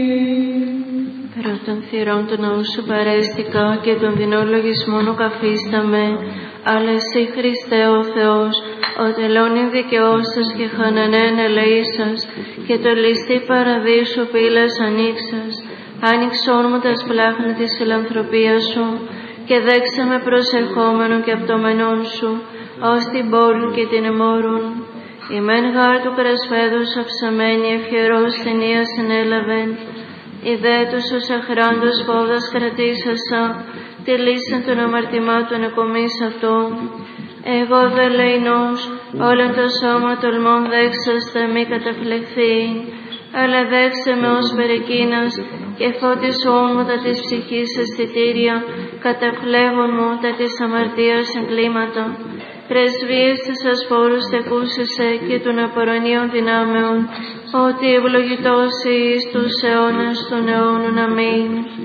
Πρώτον θυρών του ναού σου παρέστηκα και τον δεινό λογισμόν καφίσταμε, αλλά εσύ Χριστέ ο Θεός, ο τελώνην δικαιώσας και χανανέν ελεήσας, και το ληστή παραδείσου πύλας ανοίξας, άνοιξόν μου τα σπλάχνα της φιλανθρωπίας σου, και δέξε με προσευχόμενο και απτωμενών σου, ως την πόλη και την εμόρουν. Η μεν γάρ του κρασφέδους αψαμένη ευχερός ταινία συνέλαβεν, η δε τους ως αχράντος πόδας κρατήσασα, τη λύσαν των αμαρτημάτων εκομής αυτό. Εγώ δε λεϊνός, όλο το σώμα τολμών δέξαστε μη καταφλεχθεί, αλλά δέξε με ως περικίνας και φώτισόν μου τα της ψυχής αισθητήρια, καταφλέγων μου τα της αμαρτίας εγκλήματα. Πρεσβείες της ασφόρους τεκούσεσαι και των απορρονίων δυνάμεων, ότι ευλογητός εις τους αιώνας των αιώνων. Αμήν.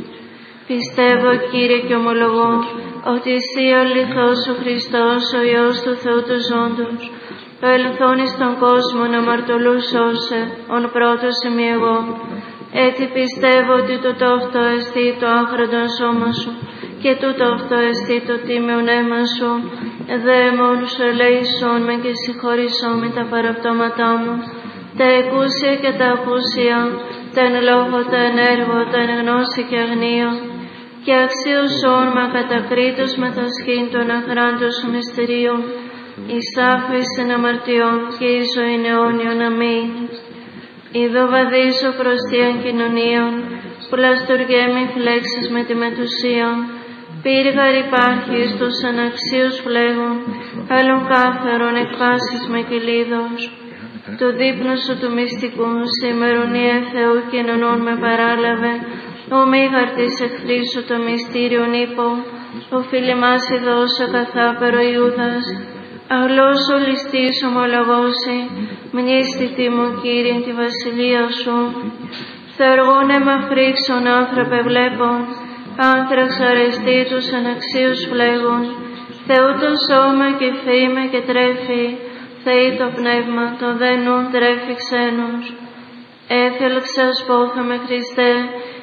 Πιστεύω, Κύριε, και ομολογώ ότι εσύ αληθώς ο Χριστός, ο Υιός του Θεού του ζώντος, ο ελθόν εις τον κόσμο να αμαρτωλούς σώσε, ον πρώτος ημί εγώ. Έτσι πιστεύω ότι τούτο αυτό εστί το άχραντον σώμα σου, και τούτο αυτό εστί το τίμιον αίμα σου, δε μόνους ελέησόν με και συγχωρήσόν με τα παραπτώματά μου, τα εκούσια και τα ακούσια, τα εν λόγω, τα εν έργο, τα εν γνώση και αγνία, και αξίωσόν με ακατακρίτως με τα σχήν των αχράντων σου μυστηρίων, εις άφησιν αμαρτιών και εις ζωήν αιώνιον. Αμήν. Ιδω βαδίζω προς τίαν κοινωνίαν, πλαστουργέμι φλέξεις με τη μετουσία, πύργαρ υπάρχει στους αναξίους φλέγων, άλλων κάφερον εκφάσεις με κυλίδος. Το δείπνο σου του μυστικού, σήμερον η Θεού κοινωνών με παράλαβε, ο μήγαρ της εχθρής σου το μυστήριον είπω, ο φιλιμάς ειδός ο καθάπερο Ιούδας, αγλός ο ληστής ομολογώσει, μνήστητη μου Κύριε τη βασιλεία σου. Θεοργών αίμα φρίξον άνθρωπε βλέπων, άνθραξ αρεστή τους αναξίους φλέγων, Θεού το σώμα και φήμε και τρέφει, Θεή το πνεύμα, το δε νουν τρέφει ξένος. Έθελξας πόθαμε Χριστέ,